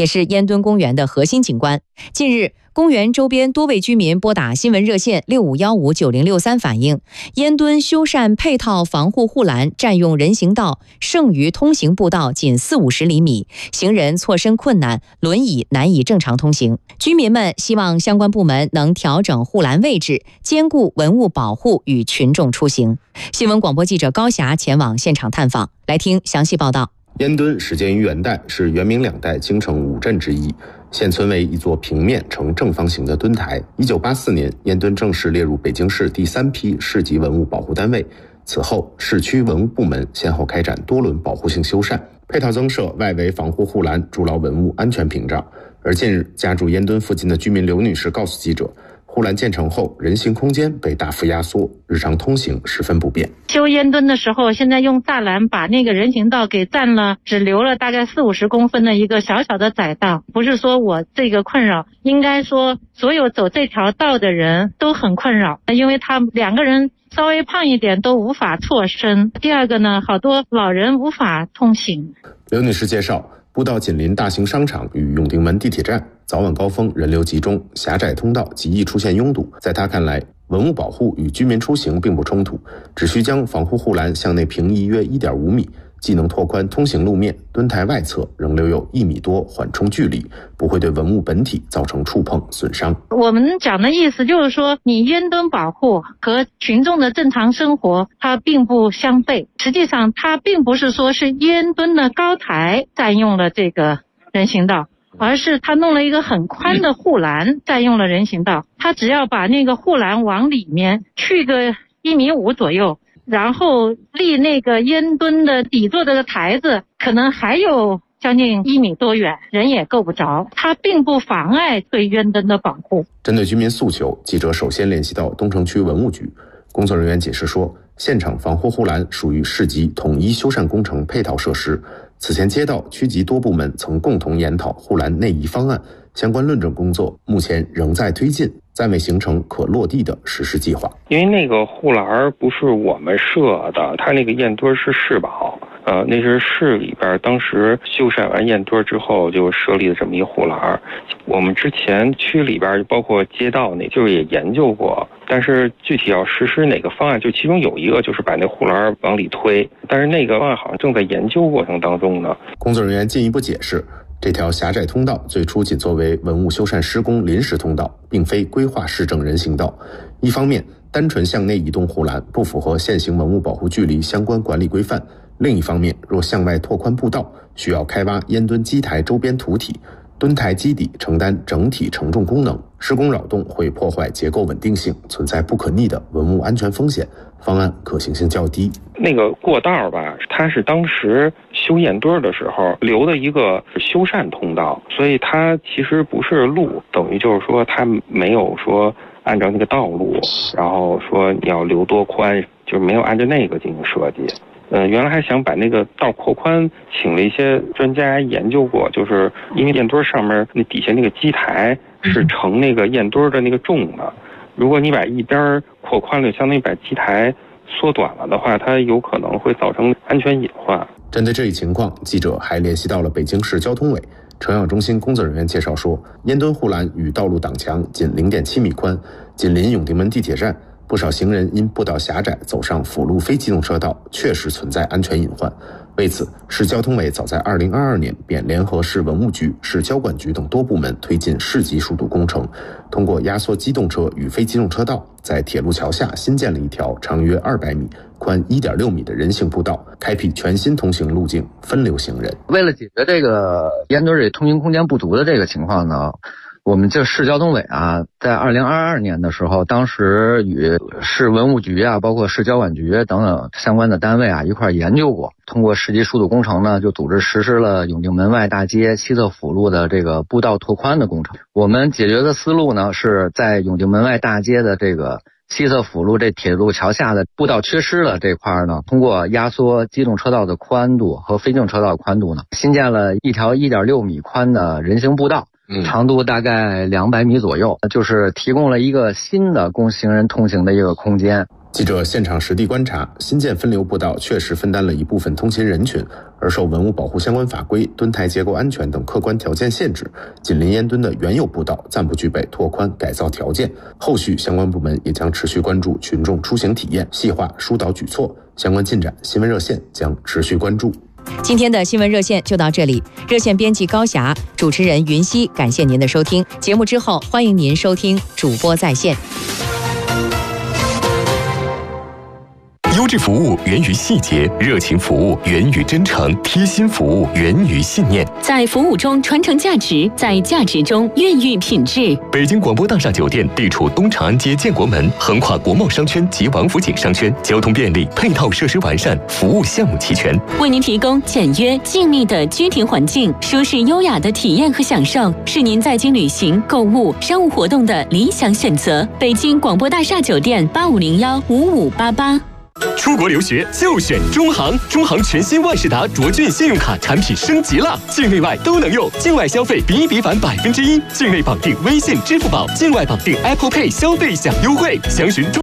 也是烟墩公园的核心景观。近日，公园周边多位居民拨打新闻热线65159063反映，烟墩修缮配套防护护栏占用人行道剩余通行步道仅40-50厘米，行人错身困难，轮椅难以正常通行。居民们希望相关部门能调整护栏位置，兼顾文物保护与群众出行。新闻广播记者高霞前往现场探访，来听详细报道。 烟墩始建于元代，是元明两代京城五镇之一，现存为一座平面呈正方形的墩台。1984年，烟墩正式列入北京市第3批市级文物保护单位。此后，市区文物部门先后开展多轮保护性修缮，配套增设外围防护护栏，筑牢文物安全屏障。而近日，家住烟墩附近的居民刘女士告诉记者，护栏建成后，人行空间被大幅压缩，日常通行十分不便。 修烟墩的时候，现在用栅栏把那个人行道给占了，只留了大概40-50公分的一个小小的窄道。不是说我这个困扰，应该说所有走这条道的人都很困扰，因为他两个人稍微胖一点都无法错身。第二个呢，好多老人无法通行。 刘女士介绍，步道紧邻大型商场与永定门地铁站，早晚高峰人流集中，狭窄通道极易出现拥堵。在她看来，文物保护与居民出行并不冲突，只需将防护护栏向内平移约1.5米，既能拓宽通行路面，墩台外侧仍留有1米多缓冲距离，不会对文物本体造成触碰损伤。 我们讲的意思就是说，你烟墩保护和群众的正常生活它并不相悖。实际上它并不是说是烟墩的高台占用了这个人行道，而是他弄了一个很宽的护栏占用了人行道。他只要把那个护栏往里面去个1.5米左右，然后立那个烟墩的底座的台子可能还有将近1米多远，人也够不着，它并不妨碍对烟墩的保护。 针对居民诉求，记者首先联系到东城区文物局，工作人员解释说，现场防护护栏属于市级统一修缮工程配套设施，此前街道区级多部门曾共同研讨护栏内移方案，相关论证工作目前仍在推进，暂未形成可落地的实施计划。 因为那个护栏不是我们设的，它那个验墩是市保，那是市里边当时修缮完验墩之后就设立了这么一个护栏。我们之前区里边包括街道那就是也研究过，但是具体要实施哪个方案，就其中有一个就是把那护栏往里推，但是那个方案好像正在研究过程当中呢。 工作人员进一步解释，这条狭窄通道最初仅作为文物修缮施工临时通道，并非规划市政人行道。一方面，单纯向内移动护栏不符合现行文物保护距离相关管理规范；另一方面，若向外拓宽步道，需要开挖烟墩基台周边土体，墩台基底承担整体承重功能，施工扰动会破坏结构稳定性，存在不可逆的文物安全风险，方案可行性较低。 那个过道吧，它是当时修验墩的时候留的一个修缮通道，所以它其实不是路，等于就是说它没有说按照那个道路，然后说你要留多宽，就没有按照那个进行设计。原来还想把那个道扩宽，请了一些专家研究过，就是因为验墩上面那底下那个基台是承那个验墩的那个重的，如果你把一边扩宽了，相当于把基台缩短了的话，它有可能会造成安全隐患。 针对这一情况，记者还联系到了北京市交通委。城养中心工作人员介绍说，烟墩护栏与道路挡墙仅0.7米宽，紧邻永定门地铁站，不少行人因步道狭窄走上辅路非机动车道，确实存在安全隐患。为此，市交通委早在2022年便联合市文物局、市交管局等多部门推进市级疏堵工程，通过压缩机动车与非机动车道，在铁路桥下新建了一条长约200米、宽1.6米的人行步道，开辟全新通行路径，分流行人。 为了解决这个烟墩这通行空间不足的这个情况呢，我们这市交通委啊，在2022年的时候，当时与市文物局啊，包括市交管局等等相关的单位啊一块研究过，通过市级疏堵工程呢，就组织实施了永定门外大街西侧辅路的这个步道拓宽的工程。我们解决的思路呢，是在永定门外大街的这个西侧辅路这铁路桥下的步道缺失了这块呢，通过压缩机动车道的宽度和非机动车道的宽度呢，新建了一条1.6米宽的人行步道。长度大概200米左右，就是提供了一个新的供行人通行的一个空间。 记者现场实地观察，新建分流步道确实分担了一部分通勤人群，而受文物保护相关法规、墩台结构安全等客观条件限制，紧邻烟墩的原有步道暂不具备拓宽改造条件。后续相关部门也将持续关注群众出行体验，细化疏导举措。相关进展，新闻热线将持续关注。 今天的新闻热线就到这里，热线编辑高霞，主持人云溪，感谢您的收听。节目之后，欢迎您收听主播在线。 优质服务源于细节，热情服务源于真诚，贴心服务源于信念。 在服务中传承价值，在价值中孕育品质。 北京广播大厦酒店地处东长安街建国门，横跨国贸商圈及王府井商圈，交通便利，配套设施完善，服务项目齐全， 为您提供简约静谧的居庭环境，舒适优雅的体验和享受，是您在京旅行、购物、商务活动的理想选择。北京广播大厦酒店85015588。 出国留学就选中航，中航全新万事达卓俊信用卡产品升级了，境内外都能用，境外消费比比返1%，境内绑定微信、支付宝，境外绑定 Apple Pay 消费享优惠，详询中。